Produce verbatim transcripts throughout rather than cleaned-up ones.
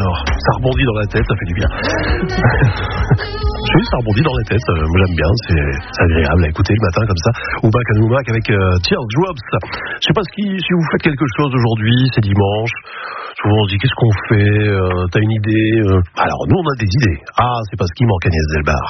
alors. Ça rebondit dans la tête, ça fait du bien. Oui, ça rebondit dans la tête. Euh, moi, j'aime bien. C'est, c'est agréable à écouter le matin comme ça. Oubac and Oubac avec euh, Teardrops. Je sais pas si, si vous faites quelque chose aujourd'hui. C'est dimanche. Souvent, on se dit qu'est-ce qu'on fait euh, T'as une idée euh... Alors, nous, on a des idées. Ah, c'est pas ce qui manque, Agnès Delbar.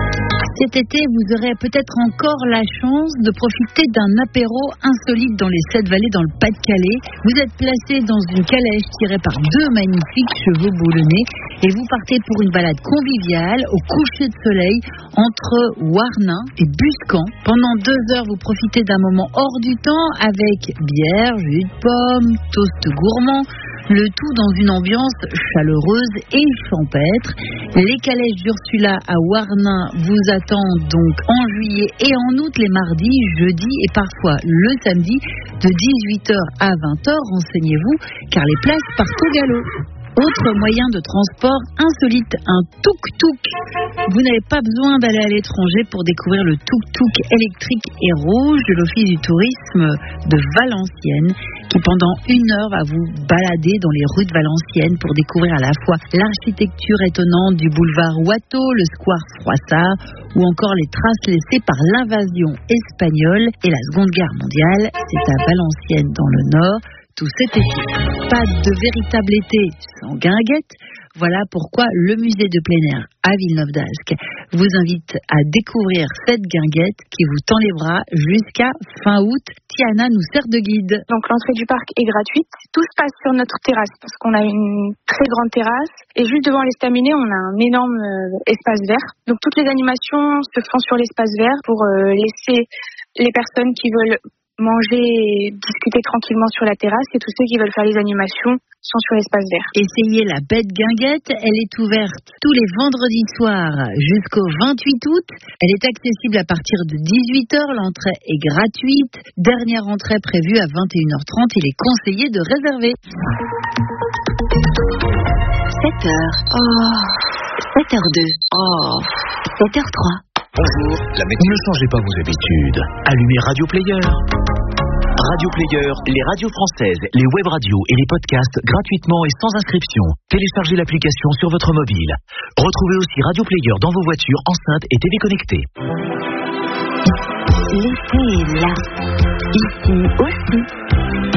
Cet été, vous aurez peut-être encore la chance de profiter d'un apéro insolite dans les sept vallées dans le Pas-de-Calais. Vous êtes placé dans une calèche tirée par deux magnifiques chevaux boulonnais et vous partez pour une balade conviviale au coucher de soleil entre Warnin et Buscan. Pendant deux heures, vous profitez d'un moment hors du temps avec bière, jus de pomme, toast gourmand. Le tout dans une ambiance chaleureuse et champêtre. Les calèches d'Ursula à Warnin vous attendent donc en juillet et en août les mardis, jeudis et parfois le samedi de dix-huit heures à vingt heures. Renseignez-vous car les places partent au galop. Autre moyen de transport insolite, un tuk-tuk. Vous n'avez pas besoin d'aller à l'étranger pour découvrir le tuk-tuk électrique et rouge de l'Office du tourisme de Valenciennes qui pendant une heure va vous balader dans les rues de Valenciennes pour découvrir à la fois l'architecture étonnante du boulevard Watteau, le square Froissart ou encore les traces laissées par l'invasion espagnole et la Seconde Guerre mondiale. C'est à Valenciennes dans le Nord. Tout cet été. Pas de véritable été sans guinguette. Voilà pourquoi le musée de plein air à Villeneuve d'Ascq vous invite à découvrir cette guinguette qui vous tend les bras jusqu'à fin août. Tiana nous sert de guide. Donc l'entrée du parc est gratuite. Tout se passe sur notre terrasse parce qu'on a une très grande terrasse. Et juste devant les Staminées, on a un énorme euh, espace vert. Donc toutes les animations se font sur l'espace vert pour euh, laisser les personnes qui veulent manger et discuter tranquillement sur la terrasse et tous ceux qui veulent faire les animations sont sur l'espace vert. Essayez la bête guinguette, elle est ouverte tous les vendredis soirs jusqu'au vingt-huit août. Elle est accessible à partir de dix-huit heures, l'entrée est gratuite. Dernière entrée prévue à vingt et une heures trente, il est conseillé de réserver. sept heures. Oh. sept heures deux. Oh. sept heures trois. Bonjour, la météo. Ne changez pas vos habitudes. Allumez Radio Player. Radio Player, les radios françaises, les web radios et les podcasts gratuitement et sans inscription. Téléchargez l'application sur votre mobile. Retrouvez aussi Radio Player dans vos voitures, enceintes et T V connectées. L'été est là. Ici aussi.